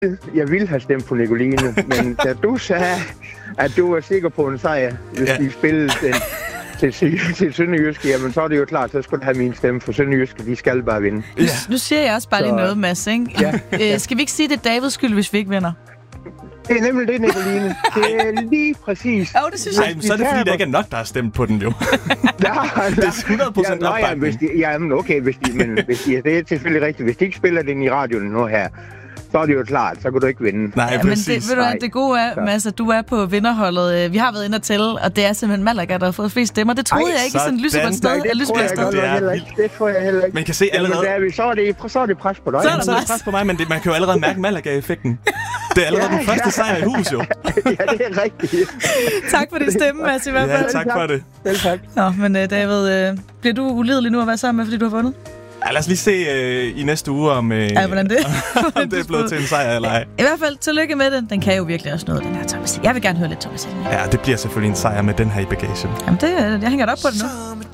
Jeg ville have stemt på Nicoline, men da du sagde, at du var sikker på en sejr, hvis de spillede den til Sønderjyske, jamen så er det jo klart, så skulle du have min stemme, for Sønderjyske, de skal bare vinde. Ja. Nu siger jeg også bare lige noget, Mads, ikke? Ja. Skal vi ikke sige, det er Davids skyld, hvis vi ikke vinder? Det er nemlig det, Nicoline. Det er lige præcis. Det synes jeg. Så er det fordi, der ikke er nok, der har stemt på den, jo. Det er 100% opbakning. Jamen, okay, hvis det er selvfølgelig rigtigt. Hvis de ikke spiller den i radioen nu her, så er det jo klart, så kan du ikke vinde. Nej, præcis. Men ved du hvad, det gode er, Mads, at du er på vinderholdet. Vi har været inde og tælle, og det er simpelthen Malaga, der har fået flest stemmer. Det troede jeg ikke i sådan en lyseblåt sted. Det tror jeg heller ikke. Man kan se allerede... Så er det pres på dig. Så er det pres på mig, men man kan jo allerede mærke Malaga-effekten. Det er allerede den første sejr i hus, jo. Ja, det er rigtigt. Tak for din stemme, Mads, i hvert fald. Ja, tak for det. Selv tak. Nå, men David, bliver du ulidelig nu at være sammen med, fordi du har vundet? Ja, lad os lige se i næste uge, om det er blevet til en sejr eller ej. I hvert fald, tillykke med det. Den kan jo virkelig også noget, den her Thomas. Jeg vil gerne høre lidt Thomas. Ja, det bliver selvfølgelig en sejr med den her i bagagen. Jamen, jeg hænger det op på det nu.